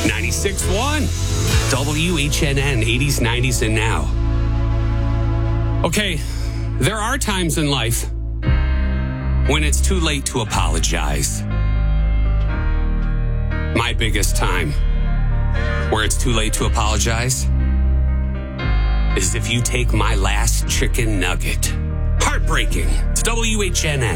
96.1 WHNN, 80s, 90s, and now. Okay, there are times in life when it's too late to apologize. My biggest time where it's too late to apologize is if you take my last chicken nugget. Heartbreaking. It's WHNN.